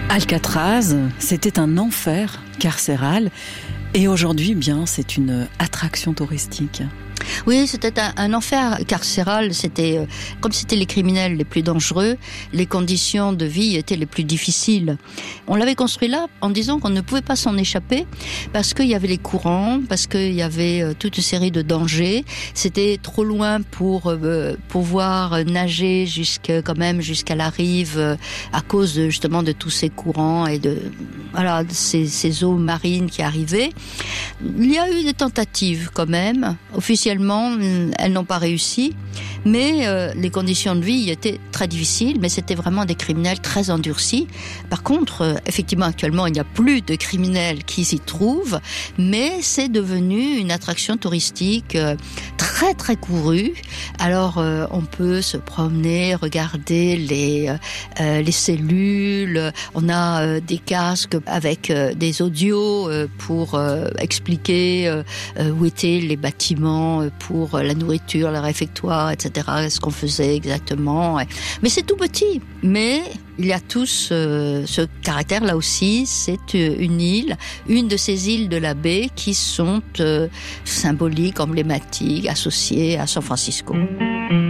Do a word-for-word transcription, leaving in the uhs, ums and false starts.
Alcatraz, c'était un enfer carcéral et aujourd'hui, bien, c'est une attraction touristique. Oui, c'était un, un enfer carcéral. C'était euh, comme c'était les criminels les plus dangereux, les conditions de vie étaient les plus difficiles. On l'avait construit là en disant qu'on ne pouvait pas s'en échapper parce qu'il y avait les courants, parce qu'il y avait euh, toute une série de dangers. C'était trop loin pour euh, pouvoir nager jusque quand même jusqu'à la rive euh, à cause de, justement de tous ces courants et de voilà de ces, ces eaux marines qui arrivaient. Il y a eu des tentatives quand même. Officiellement, elles n'ont pas réussi, mais euh, les conditions de vie étaient très difficiles, mais c'était vraiment des criminels très endurcis. Par contre, euh, effectivement, actuellement, il n'y a plus de criminels qui s'y trouvent, mais c'est devenu une attraction touristique euh, très très courue. Alors, euh, on peut se promener, regarder les euh, les cellules. On a euh, des casques avec euh, des audios euh, pour euh, expliquer euh, euh, où étaient les bâtiments pour la nourriture, le réfectoire, et cetera. Ce qu'on faisait exactement. Mais c'est tout petit. Mais il y a tout ce, ce caractère là aussi. C'est une île, une de ces îles de la baie qui sont euh, symboliques, emblématiques, associées à San Francisco.